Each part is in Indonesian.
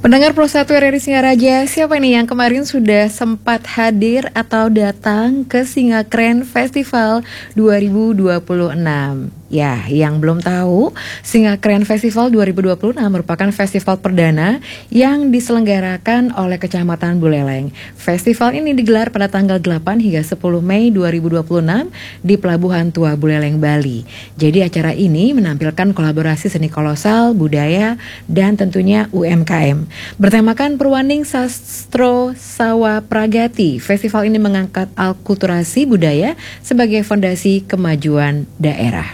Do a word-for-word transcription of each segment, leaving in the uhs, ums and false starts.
Pendengar Pro satu R R I Singaraja, siapa nih yang kemarin sudah sempat hadir atau datang ke Singakren Festival dua ribu dua puluh enam? Ya, yang belum tahu, Singakren Festival dua ribu dua puluh enam merupakan festival perdana yang diselenggarakan oleh Kecamatan Buleleng. Festival ini digelar pada tanggal delapan hingga sepuluh Mei dua ribu dua puluh enam di Pelabuhan Tua Buleleng, Bali. Jadi acara ini menampilkan kolaborasi seni kolosal, budaya, dan tentunya U M K M. Bertemakan Perwaning Sastro Sawa Pragati, festival ini mengangkat alkulturasi budaya sebagai fondasi kemajuan daerah.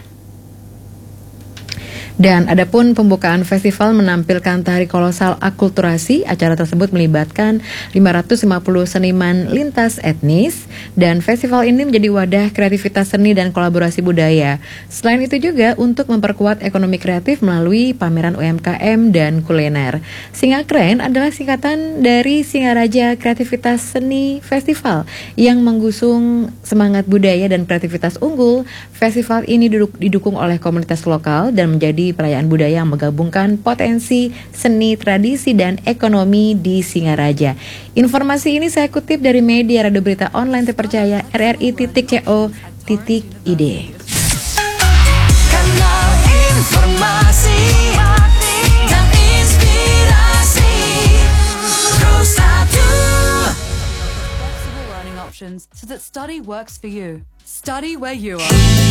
Dan adapun pembukaan festival menampilkan tari kolosal akulturasi. Acara tersebut melibatkan lima ratus lima puluh seniman lintas etnis, dan festival ini menjadi wadah kreativitas seni dan kolaborasi budaya. Selain itu juga untuk memperkuat ekonomi kreatif melalui pameran U M K M dan kuliner. Singakren adalah singkatan dari Singaraja Kreativitas Seni Festival yang menggusung semangat budaya dan kreativitas unggul. Festival ini didukung oleh komunitas lokal dan menjadi perayaan budaya yang menggabungkan potensi seni, tradisi, dan ekonomi di Singaraja. Informasi ini saya kutip dari media radio berita online terpercaya R R I titik co titik I D. Kanal informasi dan inspirasi Pro satu. Flexible learning options so that study works for you. Study where you are.